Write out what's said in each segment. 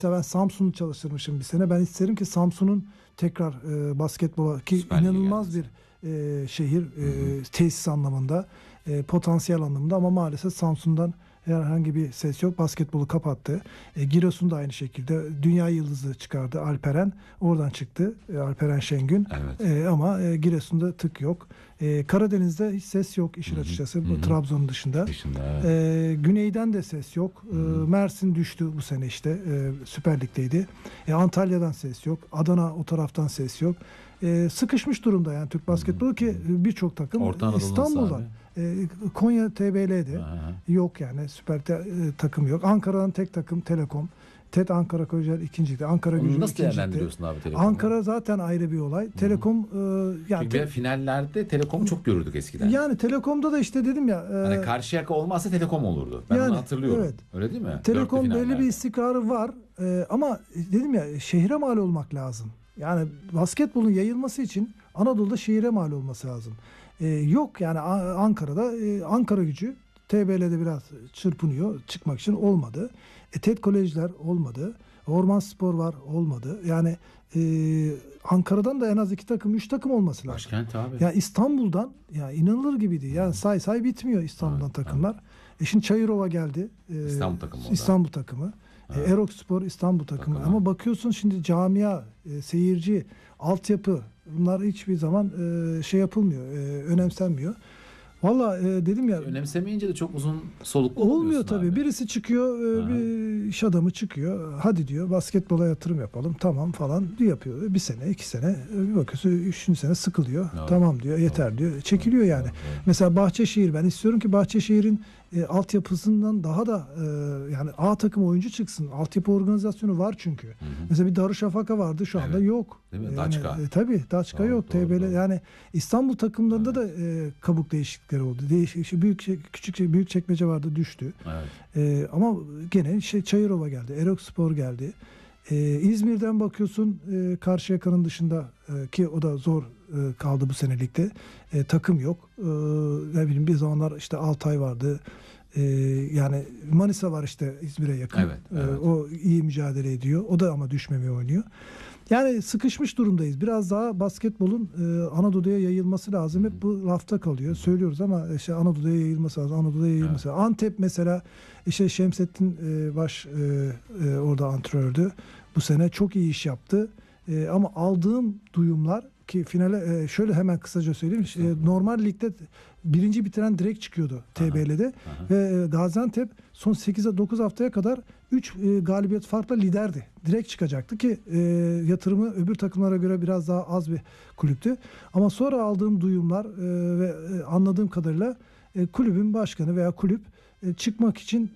Ben Samsun'u çalıştırmışım bir sene. Ben isterim ki Samsun'un tekrar basketbola ki Süper Lig inanılmaz bir şehir, tesis anlamında, potansiyel anlamında, ama maalesef Samsun'dan herhangi bir ses yok. Basketbolu kapattı. Giresun da aynı şekilde dünya yıldızı çıkardı. Alperen oradan çıktı. Alperen Şengün. Evet. Ama Giresun'da tık yok. Karadeniz'de hiç ses yok işin açıkçası. Bu Trabzon'un dışında. Evet. Güneyden de ses yok. Mersin düştü bu sene işte. Süper Lig'deydi. Antalya'dan ses yok. Adana o taraftan ses yok. Sıkışmış durumda yani Türk basketbolu ki birçok takım İstanbul'dan. Konya TBL'de yok yani süper takım yok. Ankara'dan tek takım Telekom. TED Ankara Kocaeli ikinciydi. Ankara Gücü nasıl ikinciydi. değerlendiriyorsun abi Telekom'u? Ankara zaten ayrı bir olay. Telekom yani çünkü finallerde Telekom'u çok görürdük eskiden. Yani Telekom'da da işte dedim ya. Hani Karşıyaka olmazsa Telekom olurdu. Ben onu hatırlıyorum. Evet. Öyle değil mi? Telekom belli bir istikrarı var. Ama dedim ya şehre mal olmak lazım. Yani basketbolun yayılması için Anadolu'da şehire mal olması lazım. Yok yani Ankara'da Ankara Gücü TBL'de biraz çırpınıyor. Çıkmak için olmadı. TED Kolejler olmadı. Orman Spor var olmadı. Yani Ankara'dan da en az 2 takım 3 takım olması lazım. Başkent abi. Yani İstanbul'dan ya inanılır gibiydi. Yani say bitmiyor İstanbul'dan takımlar. Şimdi Çayırova geldi. İstanbul takımı. Erok Spor İstanbul takımı. Ama bakıyorsun şimdi camia, seyirci, altyapı bunlar hiçbir zaman şey yapılmıyor. Önemsenmiyor. Valla dedim ya. Önemsemeyince de çok uzun soluklu olmuyor tabii. Abi. Birisi çıkıyor, bir iş adamı çıkıyor. Hadi diyor basketbola yatırım yapalım. Tamam falan yapıyor. 1 sene, 2 sene. Bir bakıyorsun 3. sene sıkılıyor. Evet. Tamam diyor, yeter diyor. Çekiliyor yani. Evet. Mesela Bahçeşehir, ben istiyorum ki Bahçeşehir'in altyapısından daha da yani A takım oyuncu çıksın. Altyapı organizasyonu var çünkü. Hı hı. Mesela bir Darüşşafaka vardı, şu anda yok. Değil mi? Daçka. Tabii Daçka yok. TBL yani İstanbul takımlarında da kabuk değişiklikleri oldu. Büyükçekmece vardı, düştü. Evet. Ama gene Çayırova geldi. Erok Spor geldi. İzmir'den bakıyorsun Karşıyaka'nın dışında ki o da zor kaldı bu senelikte. Takım yok. Ne bileyim bir zamanlar işte Altay vardı. Yani Manisa var işte İzmir'e yakın. Evet. O iyi mücadele ediyor. O da ama düşmemeye oynuyor. Yani sıkışmış durumdayız. Biraz daha basketbolun Anadolu'ya yayılması lazım. Hep bu lafta kalıyor. Söylüyoruz ama işte Anadolu'ya yayılması lazım. Anadolu'ya yayılması lazım. Antep mesela işte Şemsettin Baş orada antrenördü. Bu sene çok iyi iş yaptı. Ama aldığım duyumlar ki finale şöyle hemen kısaca söyleyeyim. Normal ligde 1. bitiren direkt çıkıyordu TBL'de. Ve Gaziantep son 8-9 haftaya kadar 3 galibiyet farkla liderdi. Direkt çıkacaktı ki yatırımı öbür takımlara göre biraz daha az bir kulüptü. Ama sonra aldığım duyumlar ve anladığım kadarıyla kulübün başkanı veya kulüp çıkmak için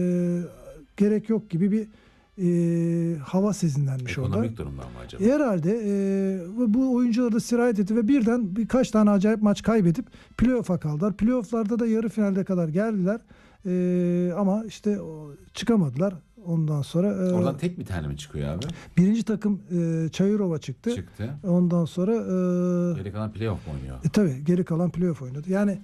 gerek yok gibi bir hava sezinlenmiş orada. Ekonomik durumdan mı acaba? Herhalde bu oyuncular da sirayet etti ve birden birkaç tane acayip maç kaybedip playoff'a kaldılar. Playoff'larda da yarı finalde kadar geldiler. Ama işte çıkamadılar. Ondan sonra oradan tek bir tane mi çıkıyor abi? 1. takım Çayırova çıktı. Ondan sonra geri kalan playoff mu oynuyor? Tabii geri kalan playoff oynadı. Yani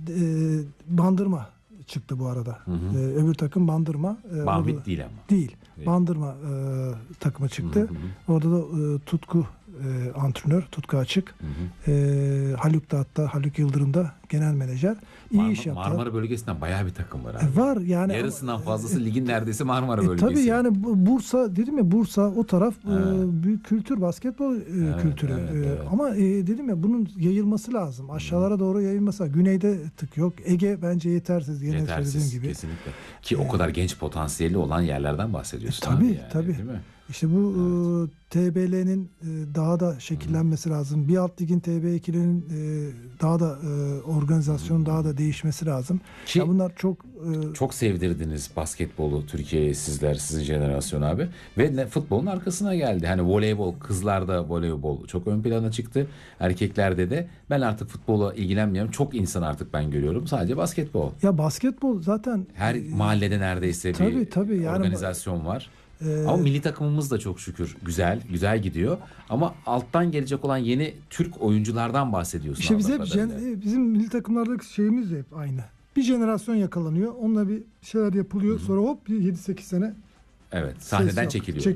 Bandırma çıktı bu arada. Öbür takım Bandırma. Banvit değil ama. Değil. Bandırma takımı çıktı. Orada da Tutku antrenör, Tutku Açık. Haluk da hatta Haluk Yıldırım da genel menajer. İyi iş yaptı. Marmara bölgesinden bayağı bir takım var abi. Var yani. Yarısından fazlası ligin neredeyse Marmara bölgesi. Tabii yani Bursa dedim ya, Bursa o taraf büyük kültür, basketbol kültürü. Evet. Ama dedim ya bunun yayılması lazım. Aşağılara doğru yayılması lazım. Güneyde tık yok. Ege bence yetersiz. Yetersiz gibi. Kesinlikle. Ki o kadar genç potansiyeli olan yerlerden bahsediyorsun. Tabii yani, tabii. Değil mi? İşte bu TBL'nin daha da şekillenmesi lazım. Bir alt ligin TB2'nin daha da organizasyonun daha da değişmesi lazım. Ki ya bunlar çok sevdirdiniz basketbolu Türkiye'ye sizler, sizin jenerasyon abi. Ve futbolun arkasına geldi. Hani voleybol, kızlarda voleybol çok ön plana çıktı. Erkeklerde de ben artık futbola ilgilenmiyorum. Çok insan artık ben görüyorum. Sadece basketbol. Ya basketbol zaten her mahallede neredeyse bir yani, organizasyon var. Ama milli takımımız da çok şükür güzel gidiyor. Ama alttan gelecek olan yeni Türk oyunculardan bahsediyorsun. İşte bizim milli takımlardaki şeyimiz de hep aynı. Bir jenerasyon yakalanıyor. Onunla bir şeyler yapılıyor. Sonra hop 7-8 sene Evet, sahneden yok. çekiliyor.